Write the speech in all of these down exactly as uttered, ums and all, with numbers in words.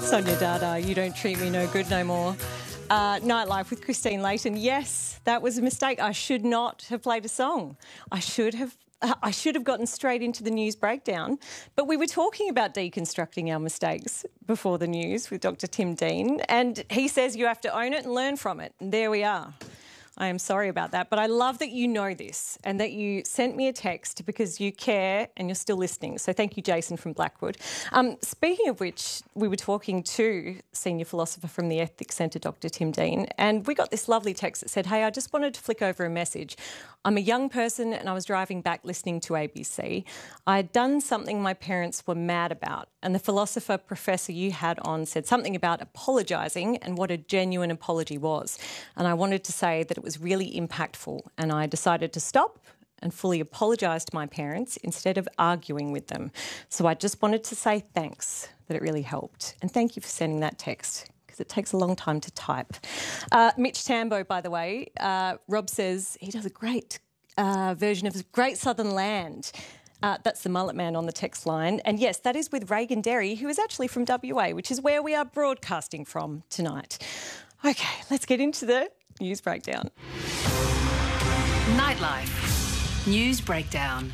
Sonia Dada, You Don't Treat Me No Good No More. Uh, Nightlife with Christine Layton. Yes, that was a mistake. I should not have played a song. I should have I should have gotten straight into the news breakdown. But we were talking about deconstructing our mistakes before the news with Doctor Tim Dean, and he says you have to own it and learn from it. And there we are. I am sorry about that, but I love that you know this and that you sent me a text because you care and you're still listening. So thank you, Jason from Blackwood. Um, speaking of which, we were talking to senior philosopher from the Ethics Centre, Doctor Tim Dean, and we got this lovely text that said, hey, I just wanted to flick over a message. I'm a young person and I was driving back listening to A B C. I had done something my parents were mad about, and the philosopher professor you had on said something about apologising and what a genuine apology was. And I wanted to say that it was really impactful, and I decided to stop and fully apologise to my parents instead of arguing with them. So I just wanted to say thanks, that it really helped. And thank you for sending that text, because it takes a long time to type. Uh, Mitch Tambo, by the way, uh, Rob says he does a great uh, version of Great Southern Land. Uh, that's the Mullet Man on the text line. And yes, that is with Reagan Derry, who is actually from W A, which is where we are broadcasting from tonight. Okay, let's get into the news breakdown. Nightlife News Breakdown.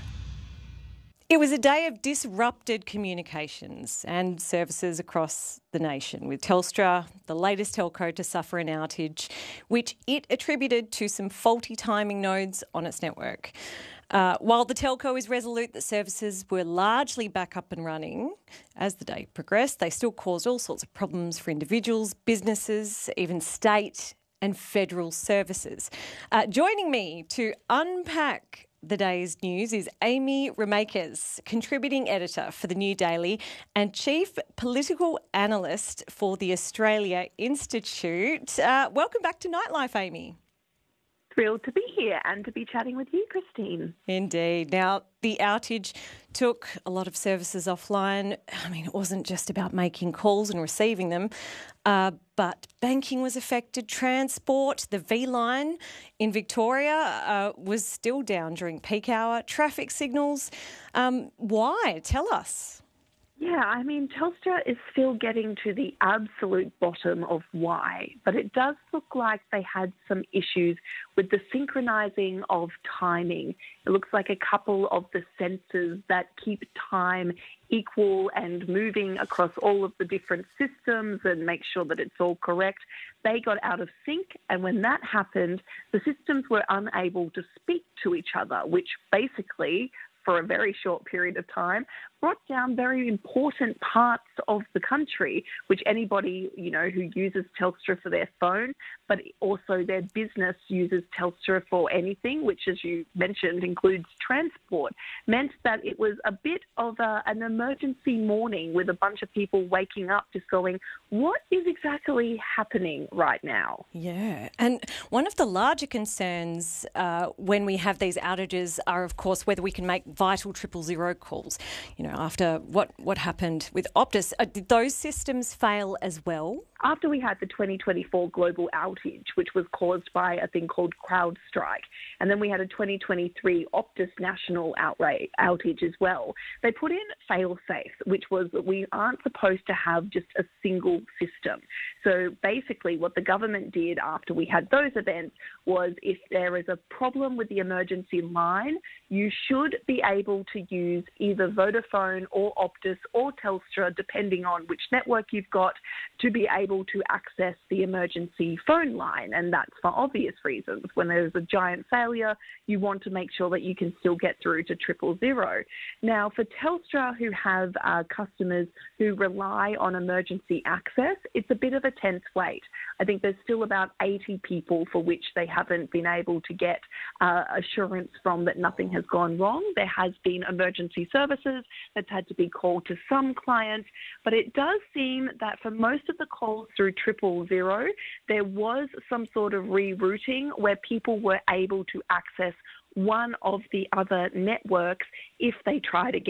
It was a day of disrupted communications and services across the nation, with Telstra, the latest telco to suffer an outage, which it attributed to some faulty timing nodes on its network. Uh, while the telco is resolute that services were largely back up and running, as the day progressed, they still caused all sorts of problems for individuals, businesses, even state and federal services. Uh, joining me to unpack the day's news is Amy Remakes, contributing editor for The New Daily and chief political analyst for the Australia Institute. Uh, welcome back to Nightlife, Amy. Thrilled to be here and to be chatting with you, Christine. Indeed. Now, the outage took a lot of services offline. I mean, it wasn't just about making calls and receiving them, uh, but banking was affected, transport, the V-Line in Victoria uh, was still down during peak hour, traffic signals. Um, why? Tell us. Yeah, I mean, Telstra is still getting to the absolute bottom of why, but it does look like they had some issues with the synchronising of timing. It looks like a couple of the sensors that keep time equal and moving across all of the different systems and make sure that it's all correct, they got out of sync. And when that happened, the systems were unable to speak to each other, which basically, for a very short period of time, brought down very important parts of the country, which anybody, you know, who uses Telstra for their phone, but also their business uses Telstra for anything, which, as you mentioned, includes transport, meant that it was a bit of a, an emergency morning with a bunch of people waking up just going, what is exactly happening right now? Yeah, and one of the larger concerns uh, when we have these outages are, of course, whether we can make vital triple zero calls. You know, after what, what happened with Optus, uh, did those systems fail as well? After we had the twenty twenty-four global outage, which was caused by a thing called CrowdStrike, and then we had a twenty twenty-three Optus national outrage, outage as well, they put in fail-safe, which was that we aren't supposed to have just a single system. So basically what the government did after we had those events was, if there is a problem with the emergency line, you should be able to use either Vodafone or Optus or Telstra, depending on which network you've got, to be able to access the emergency phone line. And that's for obvious reasons. When there's a giant failure, you want to make sure that you can still get through to triple zero. Now, for Telstra, who have uh, customers who rely on emergency access, it's a bit of a tense wait. I think there's still about eighty people for which they haven't been able to get uh, assurance from that nothing has gone wrong. There has been emergency services that's had to be called to some clients, but it does seem that for most of the calls through triple zero, there was some sort of rerouting where people were able to access one of the other networks if they tried again.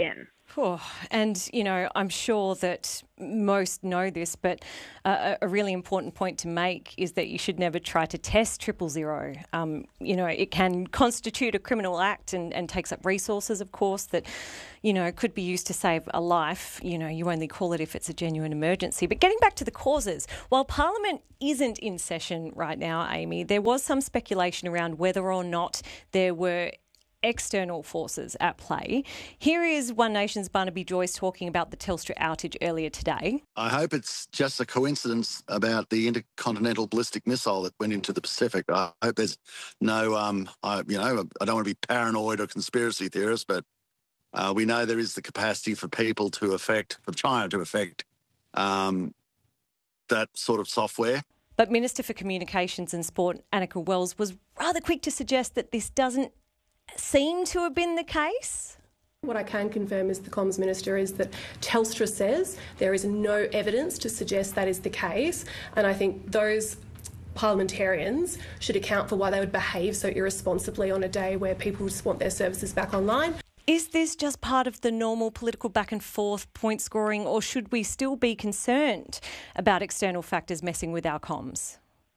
Oh, and, you know, I'm sure that most know this, but uh, a really important point to make is that you should never try to test triple zero. Um, you know, it can constitute a criminal act and, and takes up resources, of course, that, you know, could be used to save a life. You know, you only call it if it's a genuine emergency. But getting back to the causes, while Parliament isn't in session right now, Amy, there was some speculation around whether or not there were external forces at play. Here is One Nation's Barnaby Joyce talking about the Telstra outage earlier today. I hope it's just a coincidence about the intercontinental ballistic missile that went into the Pacific. I hope there's no, um, I, you know, I don't want to be paranoid or conspiracy theorist, but uh, we know there is the capacity for people to affect, for China to affect um, that sort of software. But Minister for Communications and Sport, Annika Wells, was rather quick to suggest that this doesn't seem to have been the case. What I can confirm as the Comms Minister is that Telstra says there is no evidence to suggest that is the case, and I think those parliamentarians should account for why they would behave so irresponsibly on a day where people just want their services back online. Is this just part of the normal political back and forth point scoring, or should we still be concerned about external factors messing with our comms?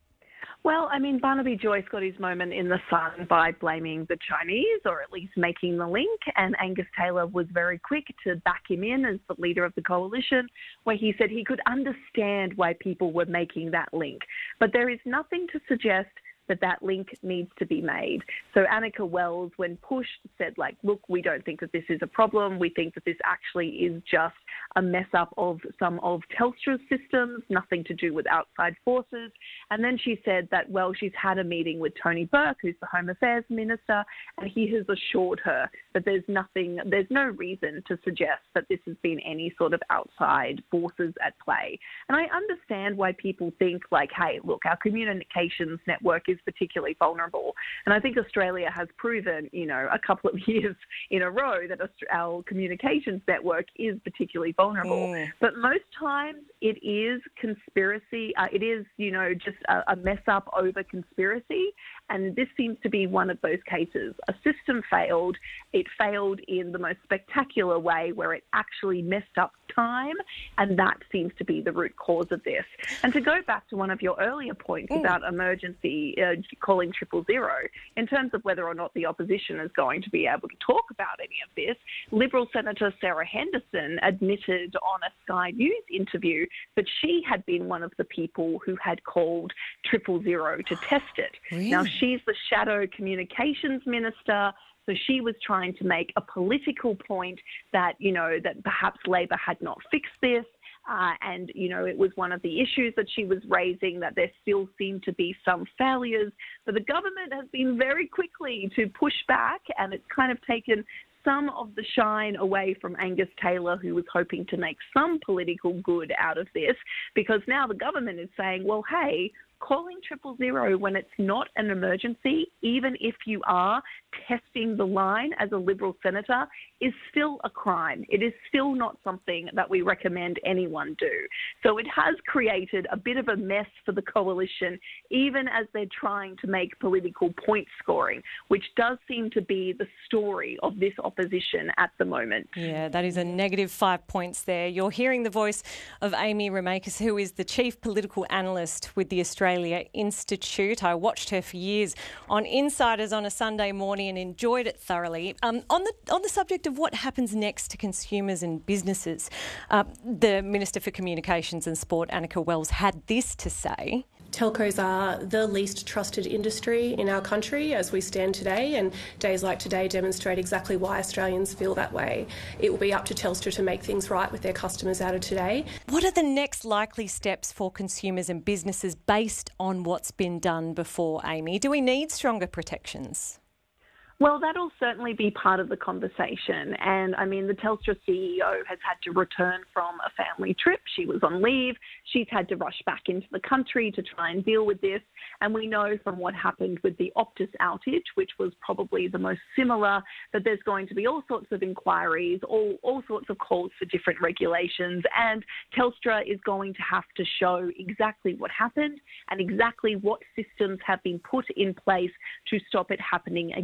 Well, I mean, Barnaby Joyce got his moment in the sun by blaming the Chinese, or at least making the link, and Angus Taylor was very quick to back him in as the leader of the coalition, where he said he could understand why people were making that link. But there is nothing to suggest that that link needs to be made. So Annika Wells, when pushed, said, like, look, we don't think that this is a problem. We think that this actually is just a mess up of some of Telstra's systems, nothing to do with outside forces. And then she said that, well, she's had a meeting with Tony Burke, who's the Home Affairs Minister, and he has assured her that there's nothing, there's no reason to suggest that this has been any sort of outside forces at play. And I understand why people think, like, hey, look, our communications network is particularly vulnerable. And I think Australia has proven, you know, a couple of years in a row that our communications network is particularly vulnerable. Mm. But most times it is conspiracy. Uh, it is, you know, just a, a mess up over conspiracy. And this seems to be one of those cases. A system failed. It failed in the most spectacular way, where it actually messed up time. And that seems to be the root cause of this. And to go back to one of your earlier points mm. about emergency uh, calling triple zero, in terms of whether or not the opposition is going to be able to talk about any of this, Liberal Senator Sarah Henderson admitted on a Sky News interview that she had been one of the people who had called triple zero to test it. Really? Now, she's the shadow communications minister. So she was trying to make a political point that, you know, that perhaps Labor had not fixed this. Uh, and, you know, it was one of the issues that she was raising, that there still seemed to be some failures. But the government has been very quickly to push back, and it's kind of taken some of the shine away from Angus Taylor, who was hoping to make some political good out of this, because now the government is saying, well, hey, calling triple zero when it's not an emergency, even if you are testing the line as a Liberal senator, is still a crime. It is still not something that we recommend anyone do. So it has created a bit of a mess for the coalition, even as they're trying to make political point scoring, which does seem to be the story of this opposition at the moment. Yeah, that is a negative five points there. You're hearing the voice of Amy Remakis, who is the Chief Political Analyst with the Australia Institute. I watched her for years on Insiders on a Sunday morning and enjoyed it thoroughly. Um, on the on the subject of what happens next to consumers and businesses, uh, the Minister for Communications and Sport, Annika Wells, had this to say. Telcos are the least trusted industry in our country as we stand today, and days like today demonstrate exactly why Australians feel that way. It will be up to Telstra to make things right with their customers out of today. What are the next likely steps for consumers and businesses based on what's been done before, Amy? Do we need stronger protections? Well, that'll certainly be part of the conversation. And I mean, the Telstra C E O has had to return from a family trip. She was on leave. She's had to rush back into the country to try and deal with this. And we know from what happened with the Optus outage, which was probably the most similar, that there's going to be all sorts of inquiries, all, all sorts of calls for different regulations. And Telstra is going to have to show exactly what happened and exactly what systems have been put in place to stop it happening again.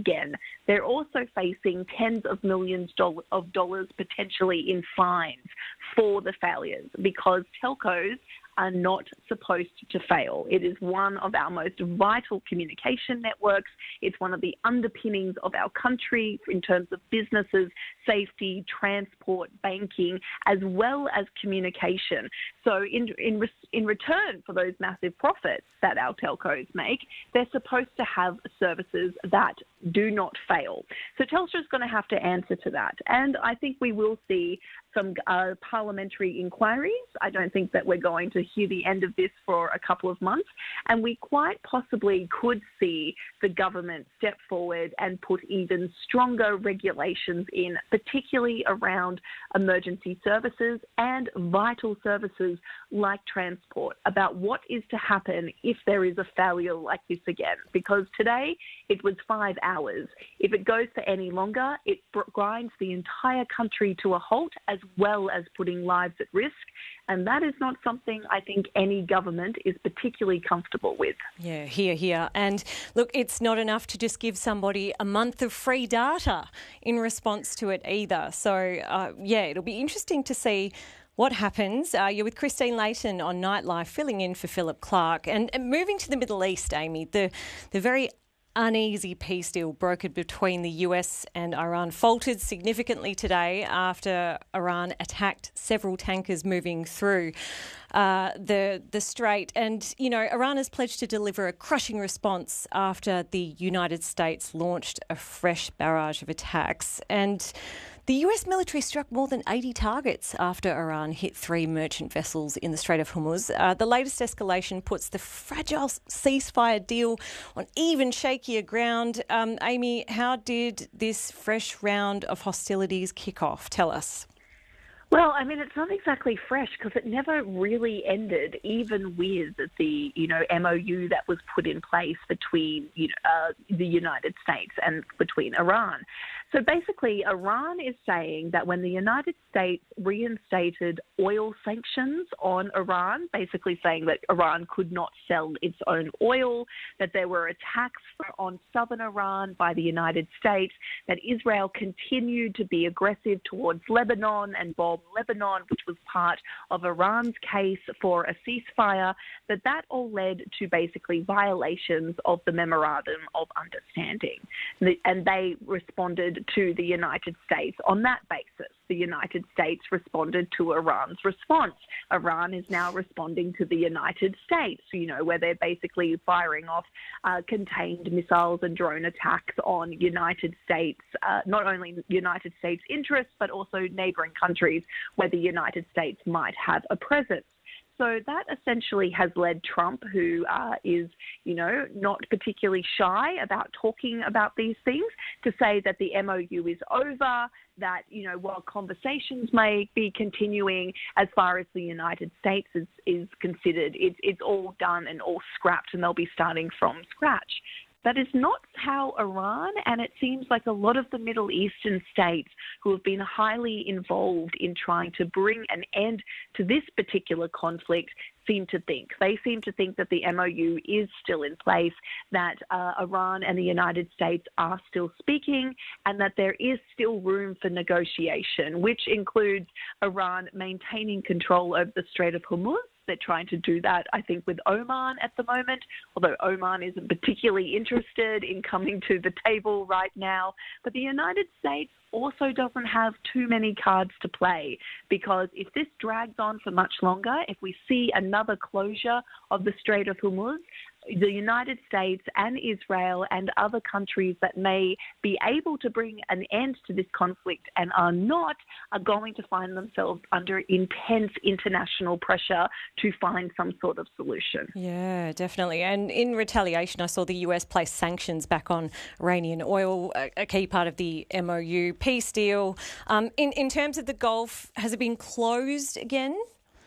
They're also facing tens of millions of dollars potentially in fines for the failures because telcos are not supposed to fail. It is one of our most vital communication networks. It's one of the underpinnings of our country in terms of businesses, safety, transport, banking, as well as communication. So in, in, in return for those massive profits that our telcos make, they're supposed to have services that do not fail. So Telstra is going to have to answer to that. And I think we will see some uh, parliamentary inquiries. I don't think that we're going to hear the end of this for a couple of months. And we quite possibly could see the government step forward and put even stronger regulations in, particularly around emergency services and vital services like transport, about what is to happen if there is a failure like this again. Because today it was five hours. If it goes for any longer, it grinds the entire country to a halt, as well as putting lives at risk. And that is not something I think any government is particularly comfortable with. Yeah, here, here. And look, it's not enough to just give somebody a month of free data in response to it either. So, uh, yeah, it'll be interesting to see what happens. Uh, you're with Christine Layton on Nightlife, filling in for Philip Clark. And, and moving to the Middle East, Amy, the, the very uneasy peace deal brokered between the U S and Iran faltered significantly today after Iran attacked several tankers moving through uh, the the strait. And, you know, Iran has pledged to deliver a crushing response after the United States launched a fresh barrage of attacks. And the U S military struck more than eighty targets after Iran hit three merchant vessels in the Strait of Hormuz. Uh, the latest escalation puts the fragile ceasefire deal on even shakier ground. Um, Amy, how did this fresh round of hostilities kick off? Tell us. Well, I mean, it's not exactly fresh because it never really ended, even with the, you know, M O U that was put in place between, you know, uh, the United States and between Iran. So basically, Iran is saying that when the United States reinstated oil sanctions on Iran, basically saying that Iran could not sell its own oil, that there were attacks on southern Iran by the United States, that Israel continued to be aggressive towards Lebanon and bomb Lebanon, which was part of Iran's case for a ceasefire, that that all led to basically violations of the Memorandum of Understanding. And they responded to the United States on that basis. The United States responded to Iran's response. Iran is now responding to the United States, you know, where they're basically firing off uh, contained missiles and drone attacks on United States, uh, not only United States interests, but also neighbouring countries where the United States might have a presence. So that essentially has led Trump, who uh, is, you know, not particularly shy about talking about these things, to say that the M O U is over, that, you know, while conversations may be continuing as far as the United States is, is considered, it's, it's all done and all scrapped and they'll be starting from scratch. That is not how Iran, and it seems like a lot of the Middle Eastern states who have been highly involved in trying to bring an end to this particular conflict, seem to think. They seem to think that the M O U is still in place, that uh, Iran and the United States are still speaking, and that there is still room for negotiation, which includes Iran maintaining control over the Strait of Hormuz. They're trying to do that, I think, with Oman at the moment, although Oman isn't particularly interested in coming to the table right now. But the United States also doesn't have too many cards to play, because if this drags on for much longer, if we see another closure of the Strait of Hormuz, the United States and Israel and other countries that may be able to bring an end to this conflict and are not, are going to find themselves under intense international pressure to find some sort of solution. Yeah, definitely. And in retaliation, I saw the U S place sanctions back on Iranian oil, a, a key part of the M O U peace deal. Um, in, in terms of the Gulf, has it been closed again?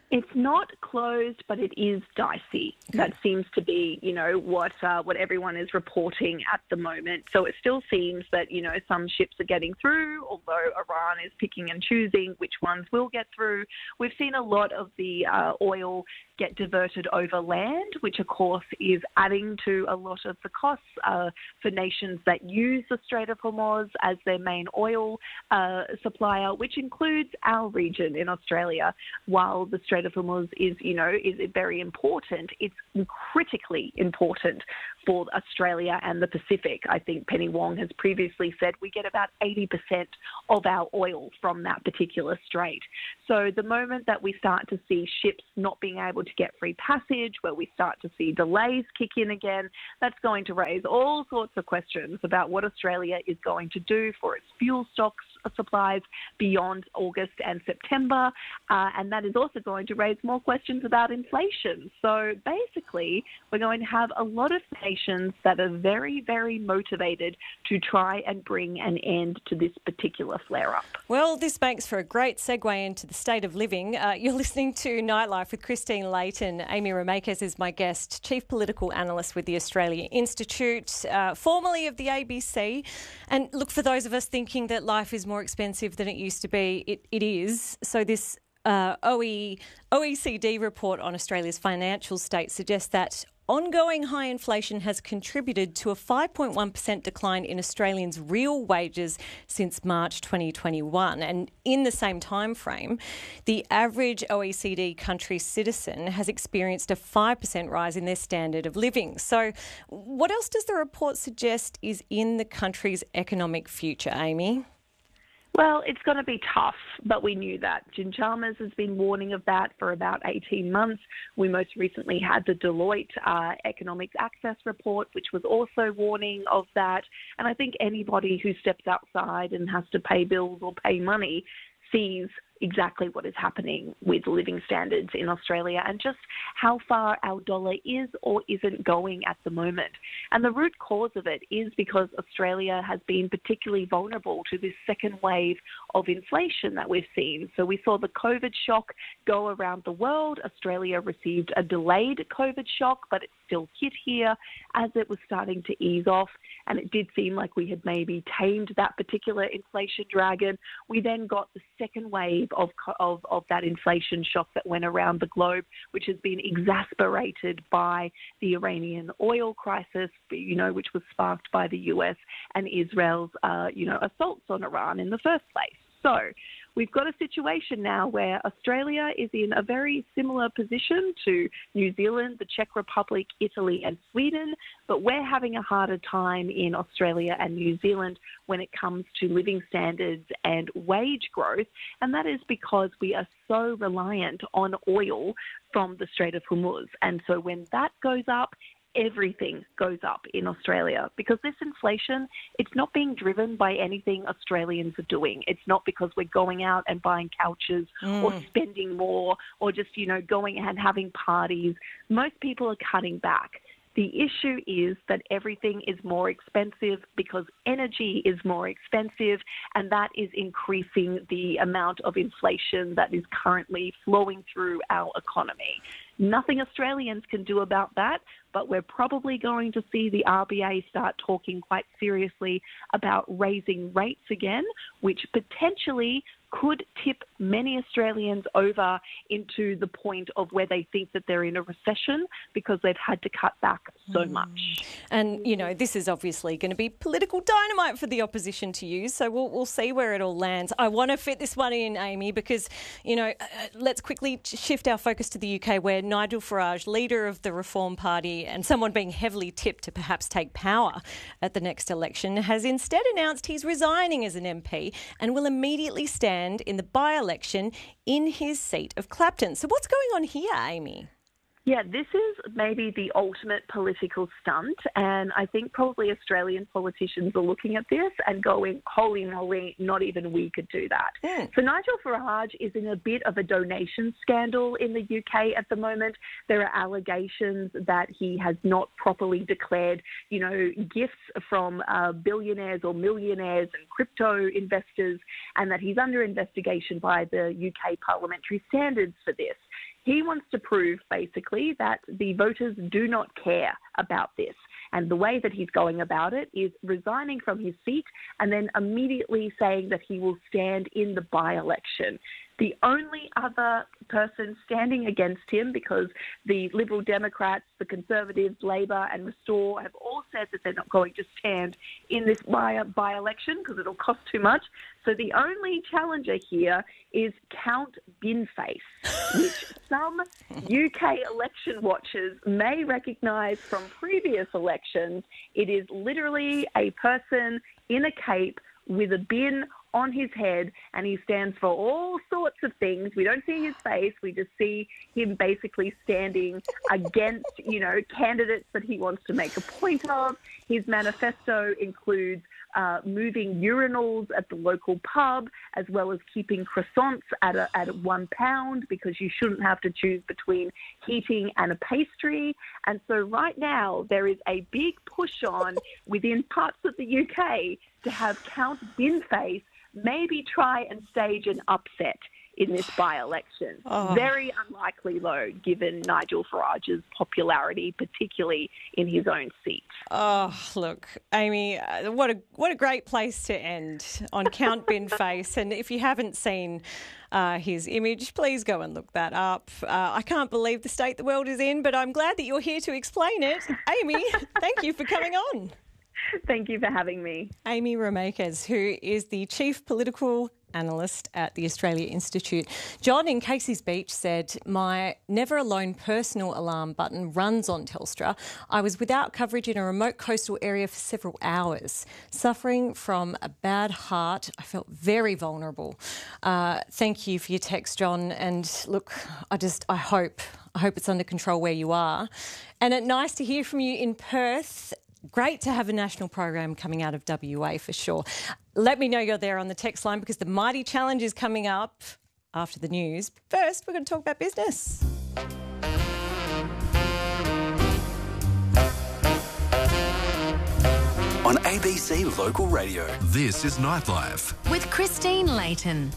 It's not closed, but it is dicey. Okay. That seems to be, you know, what uh, what everyone is reporting at the moment. So it still seems that, you know, some ships are getting through, although Iran is picking and choosing which ones will get through. We've seen a lot of the uh, oil get diverted over land, which of course is adding to a lot of the costs uh, for nations that use the Strait of Hormuz as their main oil uh, supplier, which includes our region in Australia. While the Strait of Hormuz is, you know, is very important, it's critically important for Australia and the Pacific. I think Penny Wong has previously said we get about eighty percent of our oil from that particular strait. So the moment that we start to see ships not being able to get free passage, where we start to see delays kick in again, that's going to raise all sorts of questions about what Australia is going to do for its fuel stocks supplies beyond August and September, uh, and that is also going to raise more questions about inflation. So basically, we're going to have a lot of nations that are very, very motivated to try and bring an end to this particular flare-up. Well, this makes for a great segue into the state of living. Uh, you're listening to Nightlife with Christine Layton. Amy Ramakes is my guest, Chief Political Analyst with the Australia Institute, uh, formerly of the A B C. And look, for those of us thinking that life is more expensive than it used to be, it, it is. So this uh, O E, O E C D report on Australia's financial state suggests that ongoing high inflation has contributed to a five point one percent decline in Australians' real wages since March twenty twenty-one. And in the same time frame, the average O E C D country citizen has experienced a five percent rise in their standard of living. So what else does the report suggest is in the country's economic future, Amy? Well, it's going to be tough, but we knew that. Jim Chalmers has been warning of that for about eighteen months. We most recently had the Deloitte uh, Economic Access Report, which was also warning of that. And I think anybody who steps outside and has to pay bills or pay money sees exactly what is happening with living standards in Australia and just how far our dollar is or isn't going at the moment. And the root cause of it is because Australia has been particularly vulnerable to this second wave of inflation that we've seen. So we saw the COVID shock go around the world. Australia received a delayed COVID shock, but it still hit here as it was starting to ease off. And it did seem like we had maybe tamed that particular inflation dragon. We then got the second wave Of, of of that inflation shock that went around the globe, which has been exacerbated by the Iranian oil crisis, you know, which was sparked by the U S and Israel's, uh, you know, assaults on Iran in the first place. So we've got a situation now where Australia is in a very similar position to New Zealand, the Czech Republic, Italy and Sweden, but we're having a harder time in Australia and New Zealand when it comes to living standards and wage growth, and that is because we are so reliant on oil from the Strait of Hormuz. And so when that goes up, everything goes up in Australia because this inflation, it's not being driven by anything Australians are doing. It's not because we're going out and buying couches mm. or spending more or just, you know, going and having parties. Most people are cutting back. The issue is that everything is more expensive because energy is more expensive, and that is increasing the amount of inflation that is currently flowing through our economy. Nothing Australians can do about that, but we're probably going to see the R B A start talking quite seriously about raising rates again, which potentially could tip many Australians over into the point of where they think that they're in a recession because they've had to cut back so mm. much. And, you know, this is obviously going to be political dynamite for the opposition to use, so we'll, we'll see where it all lands. I want to fit this one in, Amy, because, you know, uh, let's quickly shift our focus to the U K, where Nigel Farage, leader of the Reform Party and someone being heavily tipped to perhaps take power at the next election, has instead announced he's resigning as an M P and will immediately stand in the by-election in his seat of Clapton. So what's going on here, Amy? Yeah, this is maybe the ultimate political stunt, and I think probably Australian politicians are looking at this and going, holy moly, not even we could do that. Mm. So Nigel Farage is in a bit of a donation scandal in the U K at the moment. There are allegations that he has not properly declared, you know, gifts from uh, billionaires or millionaires and crypto investors, and that he's under investigation by the U K parliamentary standards for this. He wants to prove, basically, that the voters do not care about this. And the way that he's going about it is resigning from his seat and then immediately saying that he will stand in the by-election. The only other person standing against him, because the Liberal Democrats, the Conservatives, Labor and Restore have all said that they're not going to stand in this by- by-election because it'll cost too much. So the only challenger here is Count Binface, which some U K election watchers may recognise from previous elections. It is literally a person in a cape with a bin on his head, and he stands for all sorts of things. We don't see his face. We just see him basically standing against, you know, candidates that he wants to make a point of. His manifesto includes uh, moving urinals at the local pub, as well as keeping croissants at a, at one pound, because you shouldn't have to choose between heating and a pastry. And so right now there is a big push on within parts of the U K to have Count Binface maybe try and stage an upset in this by-election. Oh. Very unlikely, though, given Nigel Farage's popularity, particularly in his own seat. Oh, look, Amy, uh, what a what a great place to end on Count Binface. And if you haven't seen uh, his image, please go and look that up. Uh, I can't believe the state the world is in, but I'm glad that you're here to explain it. Amy, thank you for coming on. Thank you for having me. Amy Romakes, who is the Chief Political Analyst at the Australia Institute. John in Casey's Beach said, my never alone personal alarm button runs on Telstra. I was without coverage in a remote coastal area for several hours. Suffering from a bad heart, I felt very vulnerable. Uh, thank you for your text, John. And look, I just, I hope, I hope it's under control where you are. And it's nice to hear from you in Perth. Great to have a national program coming out of W A for sure. Let me know you're there on the text line, because the mighty challenge is coming up after the news. First, we're going to talk about business. On A B C Local Radio, This is Nightlife with Christine Layton.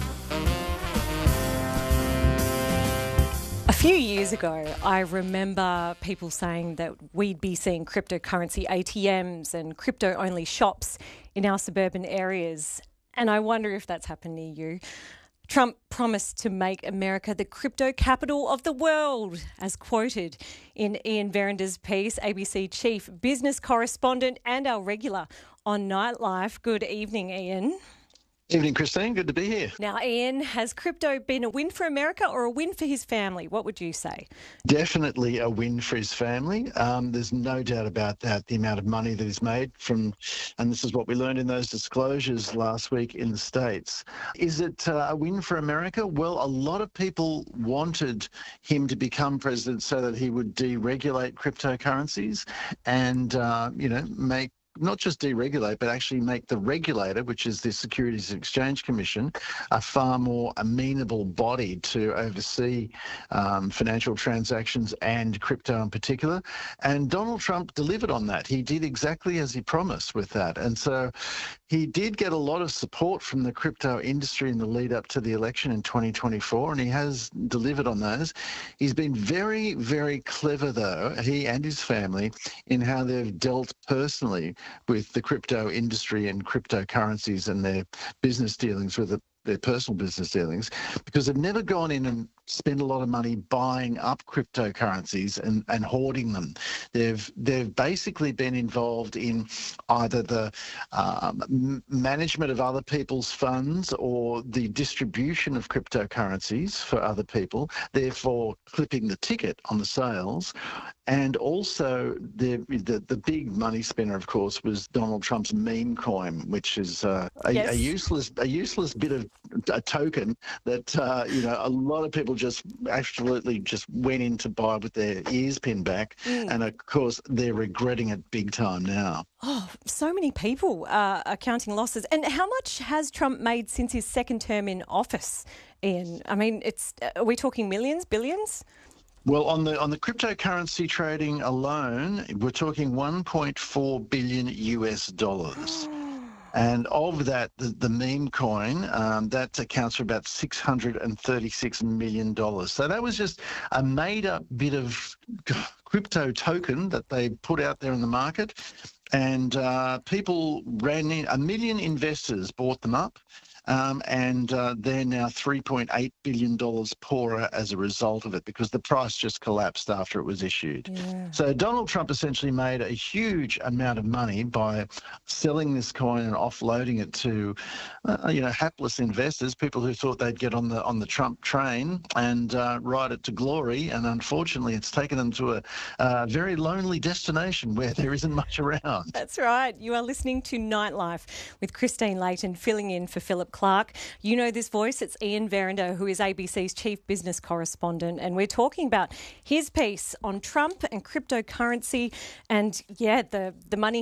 A few years ago, I remember people saying that we'd be seeing cryptocurrency A T Ms and crypto-only shops in our suburban areas. And I wonder if that's happened near you. Trump promised to make America the crypto capital of the world, as quoted in Ian Verender's piece, A B C chief business correspondent and our regular on Nightlife. Good evening, Ian. Evening, Christine. Good to be here. Now, Ian, has crypto been a win for America or a win for his family? What would you say? Definitely a win for his family. Um, there's no doubt about that. The amount of money that he's made from, and this is what we learned in those disclosures last week in the States. Is it uh, a win for America? Well, a lot of people wanted him to become president so that he would deregulate cryptocurrencies and, uh, you know, make not just deregulate, but actually make the regulator, which is the Securities and Exchange Commission, a far more amenable body to oversee um, financial transactions and crypto in particular. And Donald Trump delivered on that. He did exactly as he promised with that. And so he did get a lot of support from the crypto industry in the lead up to the election in twenty twenty-four, and he has delivered on those. He's been very, very clever, though, he and his family, in how they've dealt personally with the crypto industry and cryptocurrencies and their business dealings with it, their personal business dealings, because they've never gone in and spent a lot of money buying up cryptocurrencies and, and hoarding them. They've they've basically been involved in either the um, management of other people's funds or the distribution of cryptocurrencies for other people, therefore clipping the ticket on the sales. And also the, the the big money spinner, of course, was Donald Trump's meme coin, which is uh, a, yes. a useless a useless bit of a token that uh, you know a lot of people just absolutely just went in to buy with their ears pinned back, mm. and of course they're regretting it big time now. Oh, so many people uh, are counting losses. And how much has Trump made since his second term in office, Ian? I mean, it's are we talking millions, billions? Well, on the on the cryptocurrency trading alone, we're talking one point four billion U S dollars. And of that, the, the meme coin, um, that accounts for about six hundred thirty-six million dollars. So that was just a made-up bit of crypto token that they put out there in the market. And uh, people ran in, a million investors bought them up. Um, and uh, they're now three point eight billion dollars poorer as a result of it because the price just collapsed after it was issued. Yeah. So Donald Trump essentially made a huge amount of money by selling this coin and offloading it to, uh, you know, hapless investors, people who thought they'd get on the on the Trump train and uh, ride it to glory. And unfortunately, it's taken them to a, a very lonely destination where there isn't much around. That's right. You are listening to Nightlife with Christine Layton filling in for Philip Clark. You know this voice. It's Ian Verinder, who is A B C's chief business correspondent. And we're talking about his piece on Trump and cryptocurrency and, yeah, the, the money